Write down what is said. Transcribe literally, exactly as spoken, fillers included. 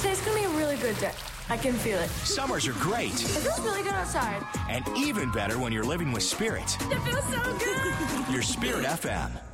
Today's gonna be a really good day. I can feel it. Summers are great. It feels really good outside. And even better when you're living with Spirit. It feels so good. Your Spirit F M.